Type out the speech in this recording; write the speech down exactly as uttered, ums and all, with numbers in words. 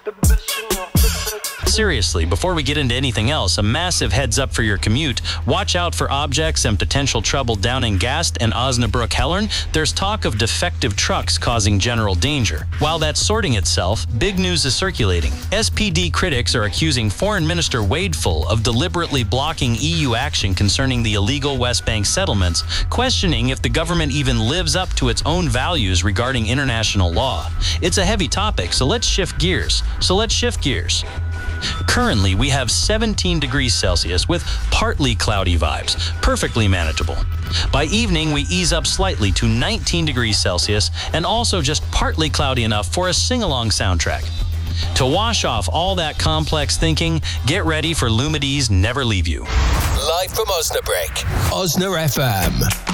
Seriously, before we get into anything else, a massive heads up for your commute. Watch out for objects and potential trouble down in Gast and Osnabrück-Hellern. There's talk of defective trucks causing general danger. While that's sorting itself, big news is circulating. S P D critics are accusing Foreign Minister Wadeful of deliberately blocking E U action concerning the illegal West Bank settlements, questioning if the government even lives up to its own values regarding international law. It's a heavy topic, so let's shift gears. So let's shift gears. Currently, we have seventeen degrees Celsius with partly cloudy vibes, perfectly manageable. By evening, we ease up slightly to nineteen degrees Celsius and also just partly cloudy enough for a sing-along soundtrack. To wash off all that complex thinking, get ready for Lumidee's Never Leave You. Live from Osnabrück, Osna F M.